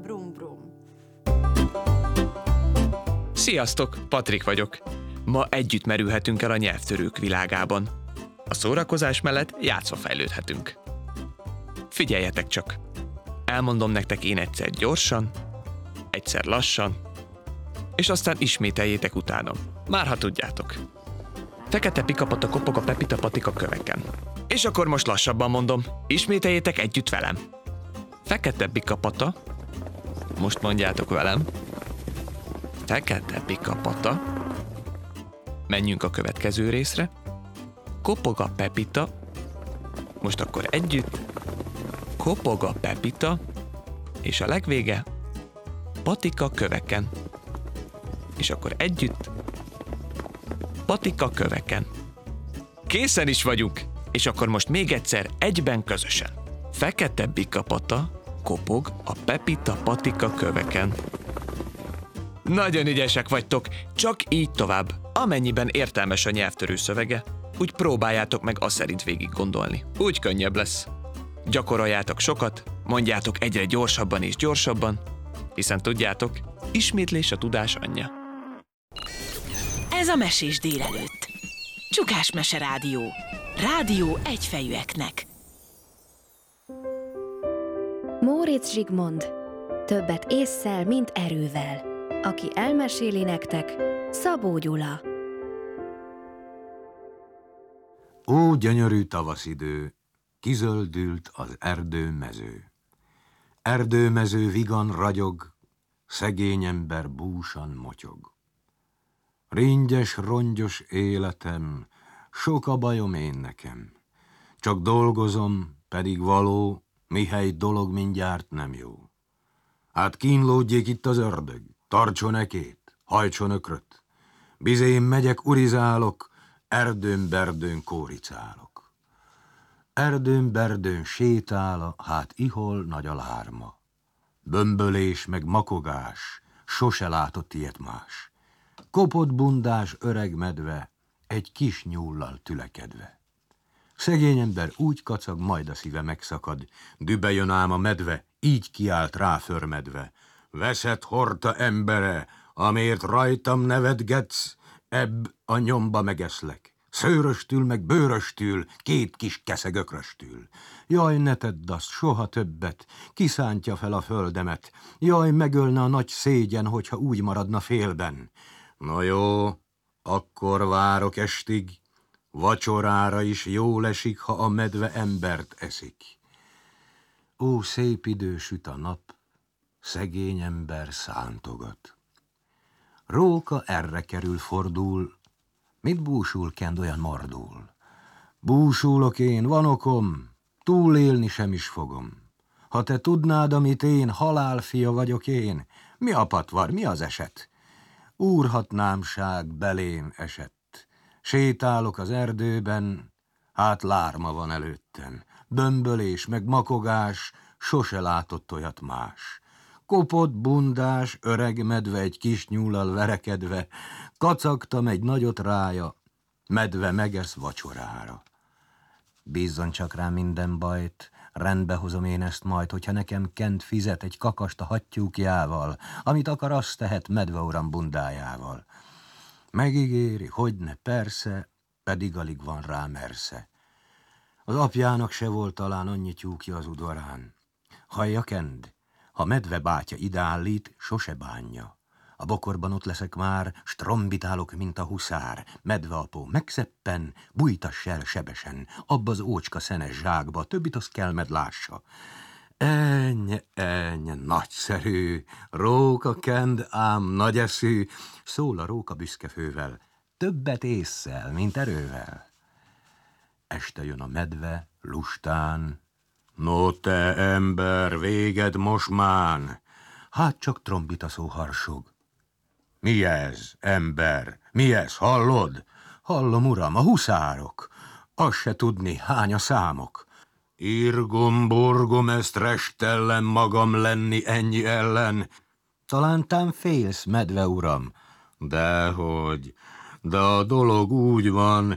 brum brum. Sziasztok, Patrik vagyok. Ma együtt merülhetünk el a nyelvtörők világában. A szórakozás mellett játszva fejlődhetünk. Figyeljetek csak! Elmondom nektek én egyszer gyorsan, egyszer lassan, és aztán ismételjétek utánam. Már ha tudjátok. Fekete pikapata kopog a Pepita patika köveken. És akkor most lassabban mondom, ismételjétek együtt velem. Fekete pikapata, most mondjátok velem. Fekete pikapata. Menjünk a következő részre. Kopog a Pepita. Most akkor együtt. Kopog a Pepita. És a legvége. Patika köveken. És akkor együtt. Patika köveken. Készen is vagyunk. És akkor most még egyszer egyben közösen. Fekete pikapata kopog a Pepita patika köveken. Nagyon ügyesek vagytok, csak így tovább. Amennyiben értelmes a nyelvtörő szövege, úgy próbáljátok meg azt szerint végig gondolni. Úgy könnyebb lesz. Gyakoroljátok sokat, mondjátok egyre gyorsabban és gyorsabban, hiszen tudjátok, ismétlés a tudás anyja. Ez a Mesés délelőtt. Csukás Mese Rádió. Rádió egyfejűeknek. Móricz Zsigmond. Többet ésszel, mint erővel. Aki elmeséli nektek, Szabó Gyula. Ó, gyönyörű tavaszidő, kizöldült az erdőmező. Erdőmező vigan ragyog, szegény ember búsan motyog. Ringyes, rongyos életem, sok a bajom én nekem. Csak dolgozom, pedig való, mihely dolog mindjárt nem jó. Hát kínlódjék itt az ördög, tartson ekét, hajtson ökröt. Bizén megyek, urizálok, erdőn-berdőn kóricálok. Erdőn-berdőn sétál, hát ihol nagy a lárma. Bömbölés meg makogás, sose látott ilyet más. Kopott bundás öreg medve, egy kis nyúllal tülekedve. Szegény ember úgy kacag, majd a szíve megszakad. Dübe jön ám a medve, így kiált ráförmedve. Veszett horta embere, amért rajtam nevetgetsz, ebb a nyomba megeszlek. Szőröstül meg bőröstül, két kis keszeg ökröstül. Jaj, ne tedd azt soha többet, kiszántja fel a földemet. Jaj, megölne a nagy szégyen, hogyha úgy maradna félben. Na jó, akkor várok estig, vacsorára is jól esik, ha a medve embert eszik. Ó, szép idő süt a nap, szegény ember szántogat. Róka erre kerül, fordul, mit búsul kend olyan mordul? Búsulok én, van okom, túlélni sem is fogom. Ha te tudnád, amit én, halálfia vagyok én, mi a patvar, mi az eset? Úrhatnámság belém esett. Sétálok az erdőben, hát lárma van előttem. Bömbölés meg makogás, sose látott olyat más. Kopott bundás, öreg medve egy kis nyúllal verekedve, kacagtam egy nagyot rája, medve megesz vacsorára. Bízzon csak rá minden bajt, rendbe hozom én ezt majd, hogyha nekem kent fizet egy kakast a hattyúkjával, amit akar, azt tehet medve uram bundájával. Megígéri, hogyne, persze, pedig alig van rá mersze. Az apjának se volt talán annyi tyúkja az udvarán. Hallja, kend, ha medve bátya ideállít, sose bánja. A bokorban ott leszek már, s trombitálok, mint a huszár. Medveapó megszeppen, bújtass el sebesen, abba az ócska szenes zsákba, többit azt kell med lássa. Eny, nagyszerű, róka kend, ám nagy eszű, szól a róka büszkefővel, többet ésszel, mint erővel. Este jön a medve, lustán. No te ember, véged mosmán. Hát csak trombita szó harsog. Mi ez, ember? Mi ez, hallod? Hallom, uram, a huszárok. Azt se tudni, hány a számok. Irgom-borgom, ezt restellem magam lenni ennyi ellen. Talántán félsz, medve uram. Dehogy, de a dolog úgy van,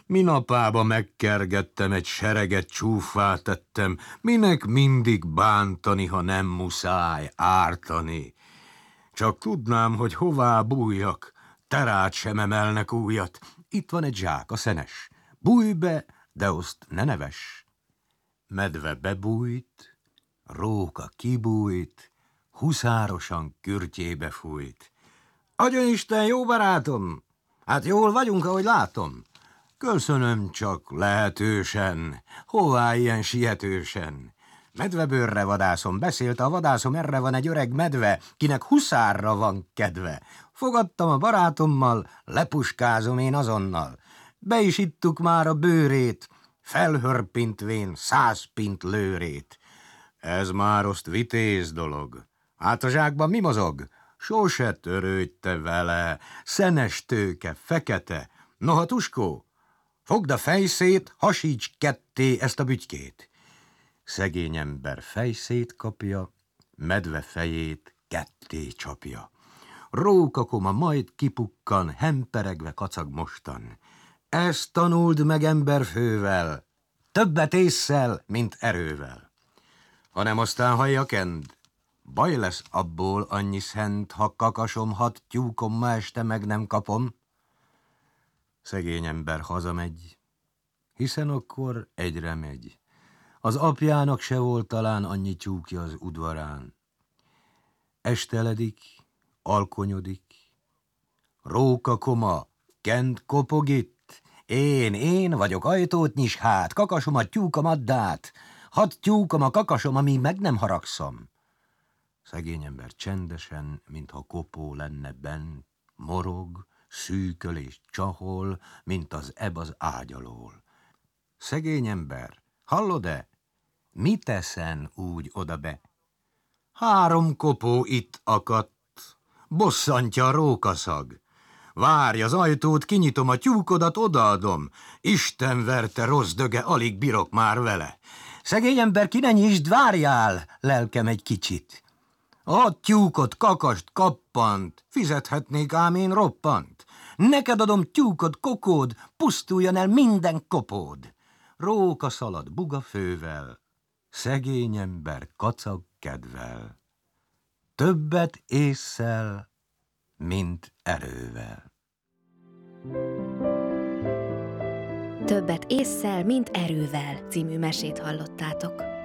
Minapába megkergettem, egy sereget csúffá tettem, minek mindig bántani, ha nem muszáj ártani. Csak tudnám, hogy hová bújjak, terát sem emelnek újat. Itt van egy zsák, a szenes. Bújj be, de azt ne neves. Medve bebújt, róka kibújt, huszárosan kürtjébe fújt. Adjonisten, jó barátom! Hát jól vagyunk, ahogy látom. Köszönöm csak lehetősen, hová ilyen sietősen? Medvebőrre vadászom, beszélt a vadászom, erre van egy öreg medve, kinek huszárra van kedve. Fogadtam a barátommal, lepuskázom én azonnal. Be is ittuk már a bőrét, felhörpintvén 100 pint lőrét. Ez már ost vitéz dolog. Hát a zsákban mi mozog? Sose törődj te vele, szenes tőke, fekete. Noha Tuskó, fogd a fejszét, hasíts ketté ezt a bütykét. Szegény ember fejszét kapja, medve fejét ketté csapja. Rókakoma majd kipukkan, hemperegve kacag mostan. Ezt tanuld meg emberfővel, többet ésszel, mint erővel. Hanem aztán hallja kend, baj lesz abból annyi szent, ha kakasom, hat tyúkom, ma este meg nem kapom. Szegény ember hazamegy, hiszen akkor egyre megy. Az apjának se volt talán annyi tyúkja az udvarán. Esteledik, alkonyodik, rókakoma, kent kopog itt. Én vagyok, ajtót nyis hát, kakasom a tyúkom addát, hat tyúkom a kakasom, amíg meg nem haragszom. Szegény ember csendesen, mintha kopó lenne bent, morog, szűköl és csahol, mint az eb az ágy alól. Szegény ember, hallod-e? Mi teszen úgy oda be? 3 kopó itt akadt, bosszantja a rókaszag. Várj az ajtót, kinyitom a tyúkodat, odaadom. Isten verte, rossz döge, alig bírok már vele. Szegény ember, ki ne nyisd, várjál, lelkem egy kicsit. A tyúkot, kakast, kappant, fizethetnék ám én roppant. Neked adom tyúkod, kokód, pusztuljon el minden kopód. Róka szalad buga fővel, szegény ember kacag kedvel. Többet ésszel, mint erővel. Többet ésszel, mint erővel című mesét hallottátok.